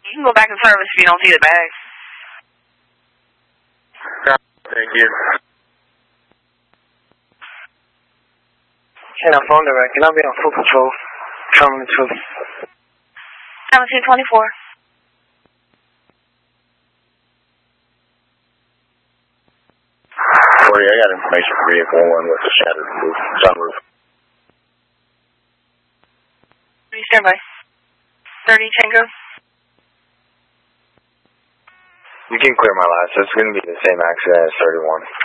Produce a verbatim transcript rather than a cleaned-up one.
You can go back in service if you don't see the bag. Thank you. ten, I'm phone direct. Can I be on full patrol? Coming to seventeen twenty-four. forty, I got information for vehicle one with the shattered roof, sunroof. Stand by. thirty Tango. You can clear my license. It's going to be the same accident as thirty-one.